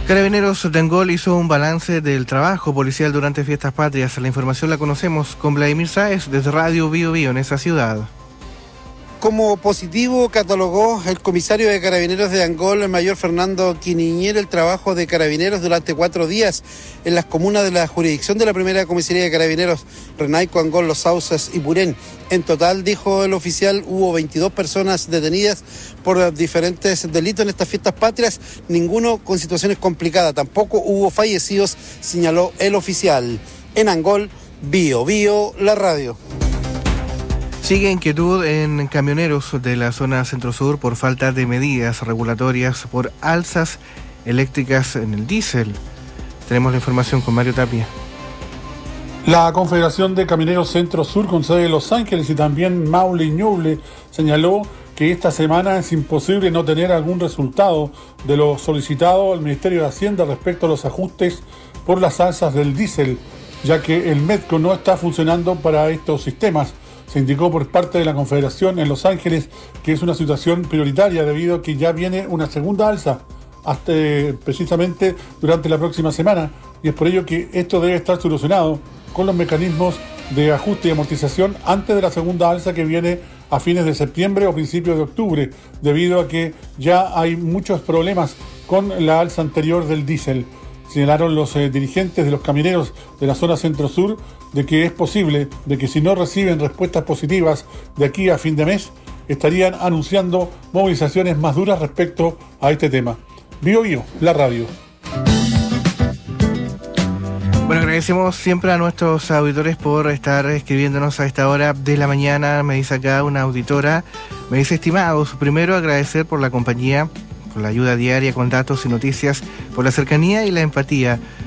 Carabineros de Angol hizo un balance del trabajo policial durante fiestas patrias. La información la conocemos con Vladimir Sáez desde Radio Bío Bío en esa ciudad. Como positivo catalogó el comisario de Carabineros de Angol, el mayor Fernando Quiniñer, el trabajo de Carabineros durante 4 días en las comunas de la jurisdicción de la primera comisaría de Carabineros, Renaico, Angol, Los Sauces y Purén. En total, dijo el oficial, hubo 22 personas detenidas por diferentes delitos en estas fiestas patrias, ninguno con situaciones complicadas, tampoco hubo fallecidos, señaló el oficial. En Angol, Bío Bío, la radio. Sigue inquietud en camioneros de la zona centro-sur por falta de medidas regulatorias por alzas eléctricas en el diésel. Tenemos la información con Mario Tapia. La Confederación de Camioneros Centro-Sur, con sede en Los Ángeles y también Maule y Ñuble, señaló que esta semana es imposible no tener algún resultado de lo solicitado al Ministerio de Hacienda respecto a los ajustes por las alzas del diésel, ya que el MEDCO no está funcionando para estos sistemas. Se indicó por parte de la Confederación en Los Ángeles que es una situación prioritaria debido a que ya viene una segunda alza hasta precisamente durante la próxima semana, y es por ello que esto debe estar solucionado con los mecanismos de ajuste y amortización antes de la segunda alza que viene a fines de septiembre o principios de octubre, debido a que ya hay muchos problemas con la alza anterior del diésel. Señalaron los dirigentes de los camioneros de la zona centro-sur de que es posible de que si no reciben respuestas positivas de aquí a fin de mes, estarían anunciando movilizaciones más duras respecto a este tema. Bío Bío, la radio. Bueno, agradecemos siempre a nuestros auditores por estar escribiéndonos a esta hora de la mañana. Me dice acá una auditora, me dice: estimados, primero agradecer por la compañía, por la ayuda diaria con datos y noticias, por la cercanía y la empatía.